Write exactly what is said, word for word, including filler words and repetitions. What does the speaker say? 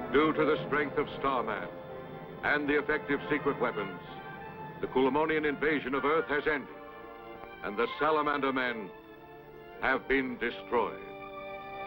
Due to the strength of Starman and the effective secret weapons, the Kulemonian invasion of Earth has ended, and the Salamander Men have been destroyed.